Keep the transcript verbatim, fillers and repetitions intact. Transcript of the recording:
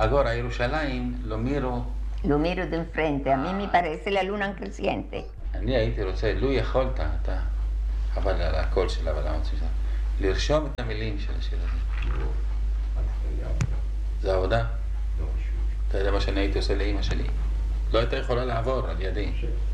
Agora ירושלים, lo miro, Lo miro de enfrente, a mí me parece la luna creciente. אני הייתי רוצה, לו יכולת, אתה, אבל על הקול שלה ועל העוצמה שלה, לרשום את המילים של השיר הזה. זה עבודה? אתה יודע מה שאני הייתי עושה לאמא שלי? לא הייתה יכולה לעבור על ידי.